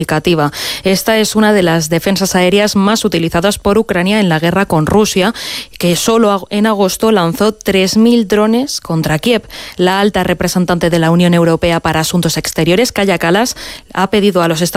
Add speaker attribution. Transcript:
Speaker 1: Esta es una de las defensas aéreas más utilizadas por Ucrania en la guerra con Rusia, que solo en agosto lanzó 3.000 drones contra Kiev. La alta representante de la Unión Europea para Asuntos Exteriores, Kaja Kallas, ha pedido a los Estados